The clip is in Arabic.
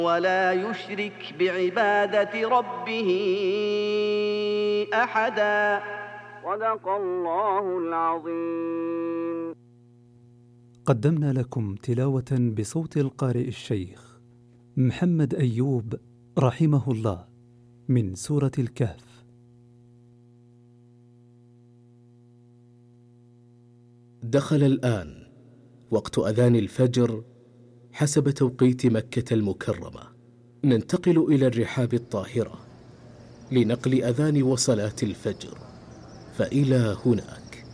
ولا يشرك بعبادة ربه أحدا. صدق الله العظيم. قدمنا لكم تلاوة بصوت القارئ الشيخ محمد أيوب رحمه الله من سورة الكهف. دخل الآن وقت أذان الفجر حسب توقيت مكة المكرمة. ننتقل إلى الرحاب الطاهرة لنقل أذان وصلاة الفجر، فإلى هناك.